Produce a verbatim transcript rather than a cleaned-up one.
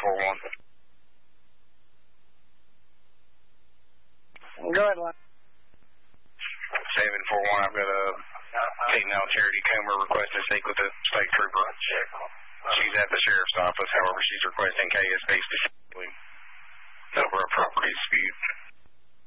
four one. Go ahead, Lon. seven four one, I've got a female Charity Comer requesting to speak with the state trooper. She's at the sheriff's office, however, she's requesting K S B specifically over a property dispute.